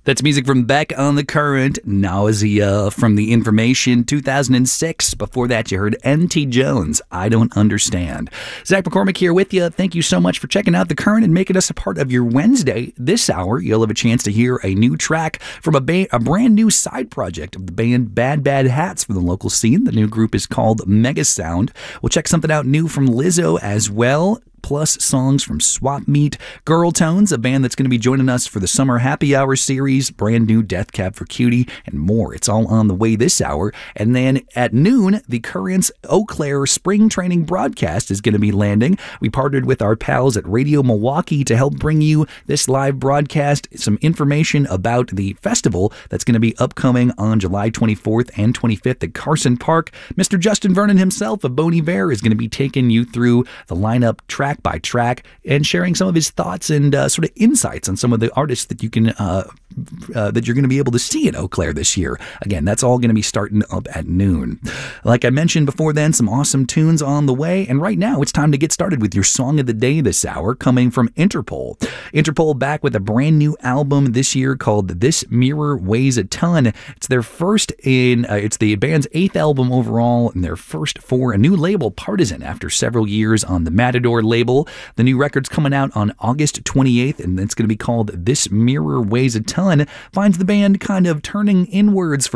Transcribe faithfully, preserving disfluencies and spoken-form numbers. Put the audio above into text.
That's music from Beck on The Current, Nausea from The Information, two thousand six. Before that, you heard N T Jones, I Don't Understand. Zach McCormick here with you. Thank you so much for checking out The Current and making us a part of your Wednesday. This hour, you'll have a chance to hear a new track from a, ba- a brand new side project of the band Bad Bad Hats from the local scene. The new group is called Mega Sound. We'll check something out new from Lizzo as well, plus songs from Swap Meet, Girl Tones, a band that's going to be joining us for the Summer Happy Hour series, brand new Death Cab for Cutie, and more. It's all on the way this hour. And then at noon, the Current's Eau Claire Spring Training broadcast is going to be landing. We partnered with our pals at Radio Milwaukee to help bring you this live broadcast, some information about the festival that's going to be upcoming on July twenty-fourth and twenty-fifth at Carson Park. Mister Justin Vernon himself of Bon Iver is going to be taking you through the lineup track by track and sharing some of his thoughts and uh, sort of insights on some of the artists that you can uh, uh, that you're going to be able to see in Eau Claire this year. Again, that's all going to be starting up at noon. Like I mentioned before then, some awesome tunes on the way, and right now it's time to get started with your song of the day this hour, coming from Interpol. Interpol back with a brand new album this year called This Mirror Weighs a Ton. It's their first in uh, it's the band's eighth album overall and their first for a new label, Partisan, after several years on the Matador label. The new record's coming out on August twenty-eighth, and it's going to be called This Mirror Weighs a Ton. Finds the band kind of turning inwards for